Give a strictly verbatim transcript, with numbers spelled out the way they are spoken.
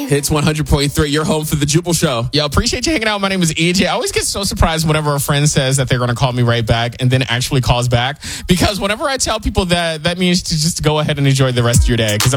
Hits one hundred point three. You're home for the Jubal Show. Yo, appreciate you hanging out. My name is E J. I always get so surprised whenever a friend says that they're going to call me right back and then actually calls back. Because whenever I tell people that, that means to just go ahead and enjoy the rest of your day. Because